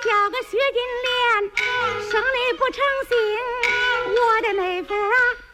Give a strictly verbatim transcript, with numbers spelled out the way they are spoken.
叫个薛金莲，生理不成形，我的妹夫啊。